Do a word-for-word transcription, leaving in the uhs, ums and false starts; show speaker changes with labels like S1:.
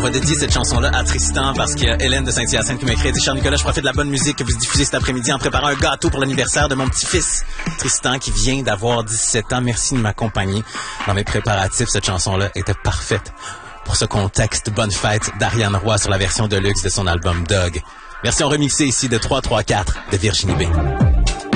S1: va dédier cette chanson-là à Tristan parce qu'il y a Hélène de Saint-Hyacinthe qui m'a écrit. Cher Nicolas, je profite de la bonne musique que vous diffusez cet après-midi en préparant un gâteau pour l'anniversaire de mon petit-fils Tristan qui vient d'avoir dix-sept ans. Merci de m'accompagner dans mes préparatifs. Cette chanson-là était parfaite pour ce contexte. Bonne fête d'Ariane Roy sur la version deluxe de son album Dog. Version remixée ici de trois trois quatre de Virginie B.